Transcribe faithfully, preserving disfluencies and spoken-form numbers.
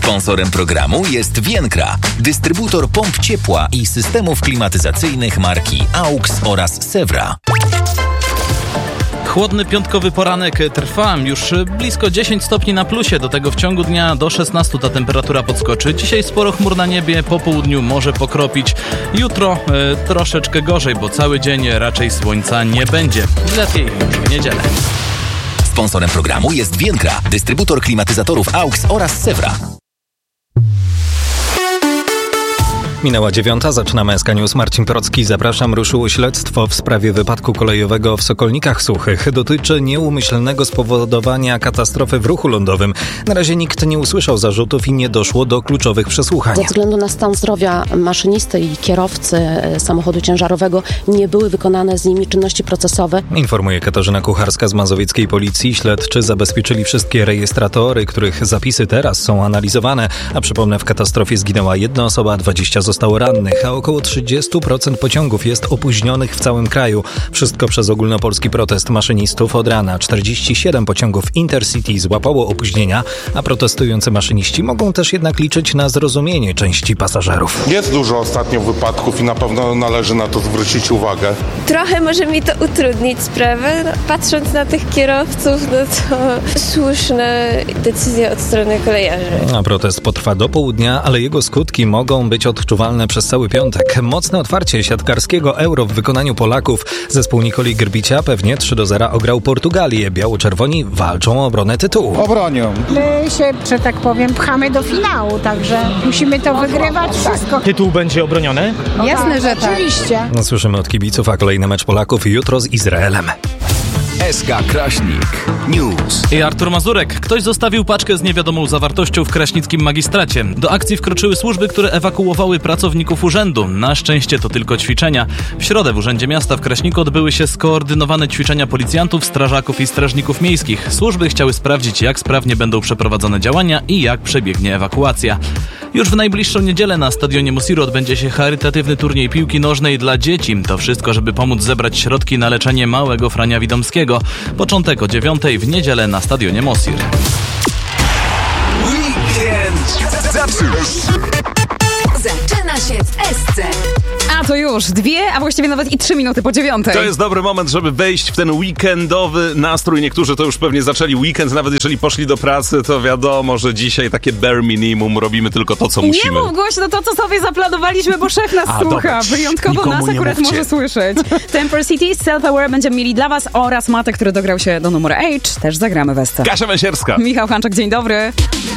Sponsorem programu jest Vienkra, dystrybutor pomp ciepła i systemów klimatyzacyjnych marki AUX oraz Sewra. Chłodny piątkowy poranek trwa, już blisko dziesięć stopni na plusie, do tego w ciągu dnia do szesnastu ta temperatura podskoczy. Dzisiaj sporo chmur na niebie, po południu może pokropić. Jutro e, troszeczkę gorzej, bo cały dzień raczej słońca nie będzie. Lepiej już w niedzielę. Sponsorem programu jest Vienkra, dystrybutor klimatyzatorów AUX oraz Sewra. Minęła dziewiąta, zaczynamy S K News. Marcin Procki, zapraszam. Ruszyło śledztwo w sprawie wypadku kolejowego w Sokolnikach Suchych. Dotyczy nieumyślnego spowodowania katastrofy w ruchu lądowym. Na razie nikt nie usłyszał zarzutów i nie doszło do kluczowych przesłuchań. Ze względu na stan zdrowia maszynisty i kierowcy samochodu ciężarowego nie były wykonane z nimi czynności procesowe. Informuje Katarzyna Kucharska z mazowieckiej policji. Śledczy zabezpieczyli wszystkie rejestratory, których zapisy teraz są analizowane. A przypomnę, w katastrofie zginęła jedna osoba, dwadzieścia zostało rannych, a około trzydzieści procent pociągów jest opóźnionych w całym kraju. Wszystko przez ogólnopolski protest maszynistów. Od rana czterdzieści siedem pociągów Intercity złapało opóźnienia, a protestujący maszyniści mogą też jednak liczyć na zrozumienie części pasażerów. Jest dużo ostatnio wypadków i na pewno należy na to zwrócić uwagę. Trochę może mi to utrudnić sprawę. No, patrząc na tych kierowców, no to słuszne decyzje od strony kolejarzy. A protest potrwa do południa, ale jego skutki mogą być odczuwalne przez cały piątek. Mocne otwarcie siatkarskiego Euro w wykonaniu Polaków. Zespół Nikoli Grbicia pewnie trzy do zera ograł Portugalię. Biało-czerwoni walczą o obronę tytułu. Obronią. My się, że tak powiem, pchamy do finału, także musimy to wygrywać wszystko. Tytuł będzie obroniony? Jasne, że tak. Oczywiście. No, słyszymy od kibiców, a kolejny mecz Polaków jutro z Izraelem. S K Kraśnik News. I Artur Mazurek. Ktoś zostawił paczkę z niewiadomą zawartością w kraśnickim magistracie. Do akcji wkroczyły służby, które ewakuowały pracowników urzędu. Na szczęście to tylko ćwiczenia. W środę w Urzędzie Miasta w Kraśniku odbyły się skoordynowane ćwiczenia policjantów, strażaków i strażników miejskich. Służby chciały sprawdzić, jak sprawnie będą przeprowadzone działania i jak przebiegnie ewakuacja. Już w najbliższą niedzielę na stadionie Mosiru odbędzie się charytatywny turniej piłki nożnej dla dzieci. To wszystko, żeby pomóc zebrać środki na leczenie małego Frania Widomskiego. Początek o dziewiątej w niedzielę na stadionie Mosir. Weekend zaczyna się. Zaczyna się w S C. A to już dwie, a właściwie nawet i trzy minuty po dziewiątej. To jest dobry moment, żeby wejść w ten weekendowy nastrój. Niektórzy to już pewnie zaczęli weekend, nawet jeżeli poszli do pracy, to wiadomo, że dzisiaj takie bare minimum, robimy tylko to, co musimy. Nie mów głośno to, co sobie zaplanowaliśmy, bo szef nas A, słucha. dobra. Wyjątkowo Nikomu nas nie akurat mówcie. może słyszeć. Temper City, Self-Aware będziemy mieli dla was oraz Matek, który dograł się do numeru H. Też zagramy w S C. Kasia Węsierska. Michał Hanczak, dzień dobry.